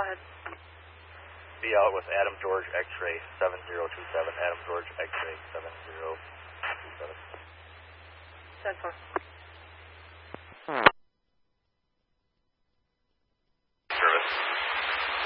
ahead. Be out with Adam George X-ray 7027. Adam George X-ray 7027. 10-4.